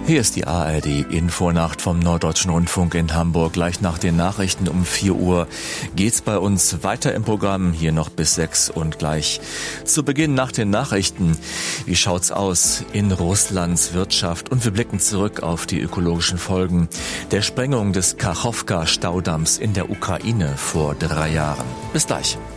Hier ist die ARD-Infonacht vom Norddeutschen Rundfunk in Hamburg. Gleich nach den Nachrichten um 4 Uhr geht's bei uns weiter im Programm, hier noch bis 6 und gleich zu Beginn nach den Nachrichten. Wie schaut's aus in Russlands Wirtschaft? Und wir blicken zurück auf die ökologischen Folgen der Sprengung des Kachowka-Staudamms in der Ukraine vor 3 Jahren. Bis gleich.